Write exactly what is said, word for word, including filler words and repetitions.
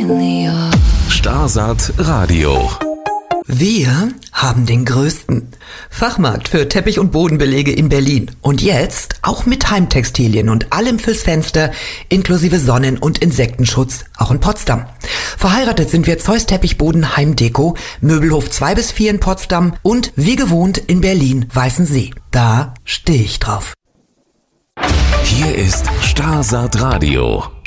Starsat Radio. Wir haben den größten Fachmarkt für Teppich- und Bodenbelege in Berlin. Und jetzt auch mit Heimtextilien und allem fürs Fenster, inklusive Sonnen- und Insektenschutz, auch in Potsdam. Verheiratet sind wir Zeus Teppichboden Heimdeko, Möbelhof zwei bis vier in Potsdam und wie gewohnt in Berlin Weißensee. Da stehe ich drauf. Hier ist Starsat Radio.